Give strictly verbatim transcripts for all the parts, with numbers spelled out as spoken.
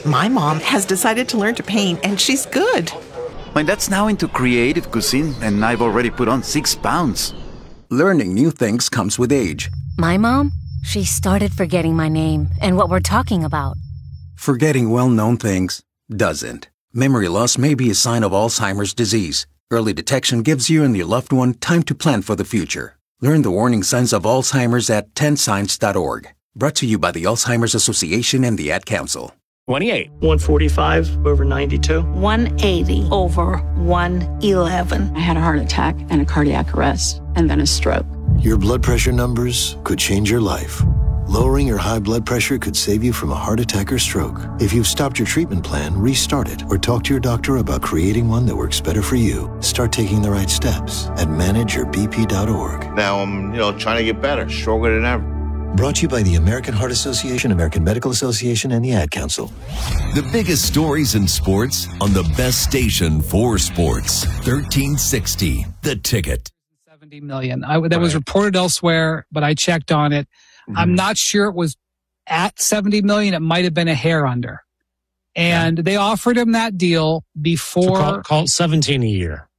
My mom has decided to learn to paint, and she's good. My dad's now into creative cuisine, and I've already put on six pounds. Learning new things comes with age. My mom, she started forgetting my name and what we're talking about. Forgetting well-known things doesn't. Memory loss may be a sign of Alzheimer's disease. Early detection gives you and your loved one time to plan for the future. Learn the warning signs of Alzheimer's at ten signs dot org. Brought to you by the Alzheimer's Association and the Ad Council. twenty-eight. one forty-five over ninety-two. one eighty over one eleven. I had a heart attack and a cardiac arrest and then a stroke. Your blood pressure numbers could change your life. Lowering your high blood pressure could save you from a heart attack or stroke. If you've stopped your treatment plan, restart it or talk to your doctor about creating one that works better for you. Start taking the right steps at manage your b p dot org. Now I'm, you know, trying to get better, stronger than ever. Brought to you by the American Heart Association, American Medical Association, and the Ad Council. The biggest stories in sports on the best station for sports. thirteen sixty, The Ticket. seventy million. I, that was reported elsewhere, but I checked on it. Mm-hmm. I'm not sure it was at seventy million. It might have been a hair under. And yeah. They offered him that deal before. So call, call it seventeen a year.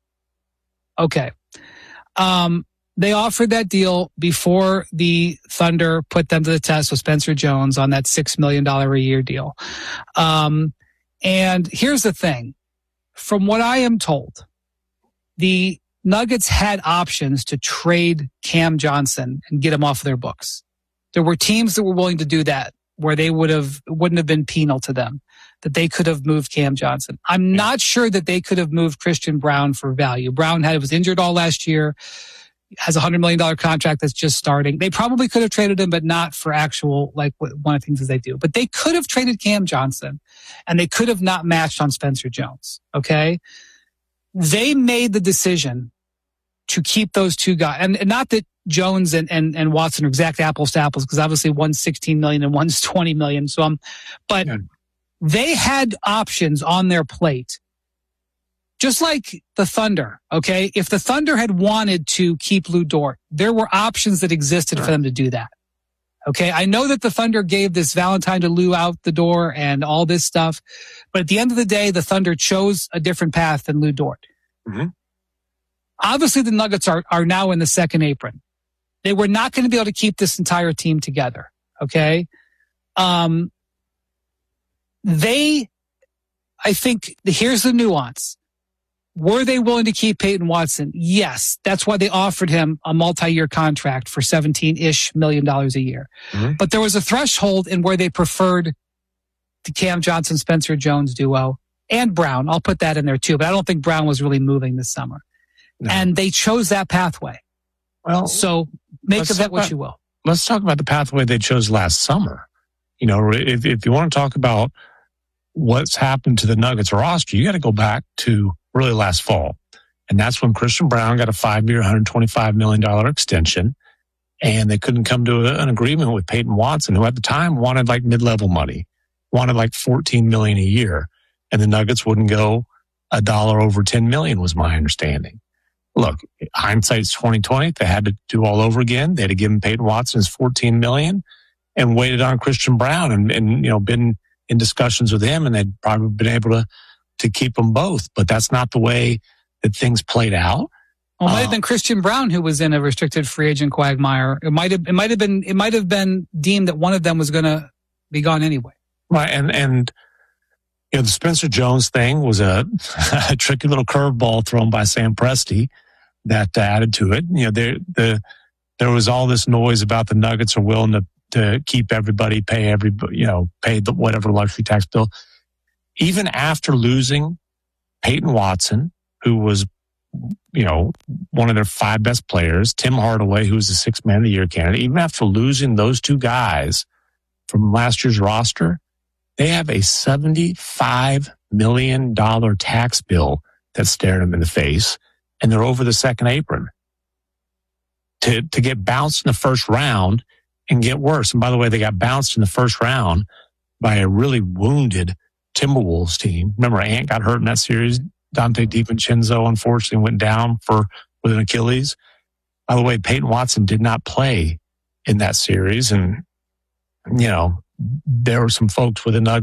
Okay. Um, They offered that deal before the Thunder put them to the test with Spencer Jones on that six million dollars a year deal. Um, and here's the thing. From what I am told, the Nuggets had options to trade Cam Johnson and get him off their books. There were teams that were willing to do that, where they would have, wouldn't have been penal to them, that they could have moved Cam Johnson. I'm not sure that they could have moved Christian Braun for value. Braun had, was injured all last year. Has a hundred million dollar contract that's just starting. They probably could have traded him, but not for actual, like one of the things that they do. But they could have traded Cam Johnson, and they could have not matched on Spencer Jones. Okay. They made the decision to keep those two guys, and, and not that Jones and, and, and Watson are exact apples to apples, because obviously one's sixteen million and one's twenty million. So, um, but yeah. They had options on their plate. Just like the Thunder, okay? If the Thunder had wanted to keep Lou Dort, there were options that existed sure. for them to do that. Okay? I know that the Thunder gave this Valentine to Lou out the door and all this stuff, but at the end of the day, the Thunder chose a different path than Lou Dort. Mm-hmm. Obviously, the Nuggets are, are now in the second apron. They were not going to be able to keep this entire team together, okay? Um, they, I think, here's the nuance. Were they willing to keep Peyton Watson? Yes. That's why they offered him a multi-year contract for seventeen-ish million dollars a year. Mm-hmm. But there was a threshold in where they preferred the Cam Johnson, Spencer Jones duo and Brown. I'll put that in there too, but I don't think Brown was really moving this summer. No. And they chose that pathway. Well, so make of that what about, you will. Let's talk about the pathway they chose last summer. You know, if, if you want to talk about what's happened to the Nuggets roster, you got to go back to really last fall. And that's when Christian Braun got a five-year, one hundred twenty-five million dollars extension. And they couldn't come to a, an agreement with Peyton Watson, who at the time wanted like mid-level money, wanted like fourteen million dollars a year. And the Nuggets wouldn't go a dollar over ten million dollars was my understanding. Look, hindsight's twenty twenty. They had to do all over again. They had to give him Peyton Watson his fourteen million dollars and waited on Christian Braun and, and, you know, been in discussions with him, and they'd probably been able to to keep them both, but that's not the way that things played out. Well, it might have been Christian Braun who was in a restricted free agent quagmire. It might have, it might have been, it might have been deemed that one of them was going to be gone anyway. Right, and and you know the Spencer Jones thing was a, a tricky little curveball thrown by Sam Presti that added to it. You know, there the there was all this noise about the Nuggets are willing to to keep everybody, pay everybody, you know, pay the whatever luxury tax bill. Even after losing Peyton Watson, who was, you know, one of their five best players, Tim Hardaway, who was the sixth man of the year candidate, even after losing those two guys from last year's roster, they have a seventy-five million dollars tax bill that stared them in the face, and they're over the second apron. To, to get bounced in the first round and get worse. And by the way, they got bounced in the first round by a really wounded Timberwolves team. Remember, Ant got hurt in that series. Dante DiVincenzo, unfortunately, went down for with an Achilles. By the way, Peyton Watson did not play in that series. And, you know, there were some folks with the Nuggets